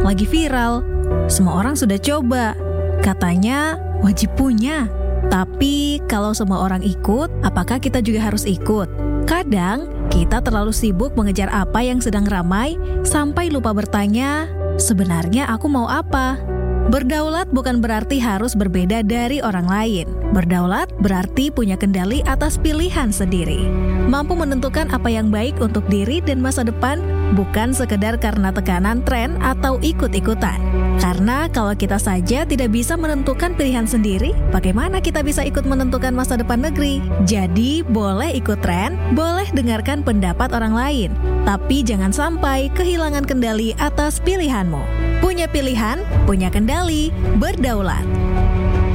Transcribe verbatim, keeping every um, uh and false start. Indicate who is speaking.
Speaker 1: lagi viral. Semua orang sudah coba. Katanya wajib punya. Tapi kalau semua orang ikut, apakah kita juga harus ikut? Kadang kita terlalu sibuk mengejar apa yang sedang ramai sampai lupa bertanya, sebenarnya aku mau apa? Berdaulat bukan berarti harus berbeda dari orang lain. Berdaulat berarti punya kendali atas pilihan sendiri. Mampu menentukan apa yang baik untuk diri dan masa depan, bukan sekedar karena tekanan tren atau ikut-ikutan. Karena kalau kita saja tidak bisa menentukan pilihan sendiri, bagaimana kita bisa ikut menentukan masa depan negeri? Jadi, boleh ikut tren, boleh dengarkan pendapat orang lain, tapi jangan sampai kehilangan kendali atas pilihanmu. Punya pilihan, punya kendali, berdaulat.